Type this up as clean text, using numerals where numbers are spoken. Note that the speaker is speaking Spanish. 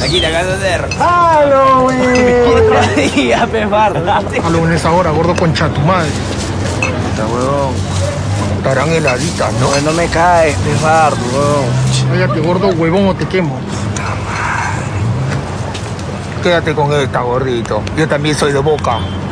Aquí te acabas de hacer. ¡Halloween! Otro día, pefardo. Halloween es ahora, gordo, concha tu madre. Puta, huevón. Estarán heladitas, ¿no? No me caes, pefardo, huevón. Cállate, gordo, huevón, o te quemo. Quédate con esta, gordito. Yo también soy de Boca.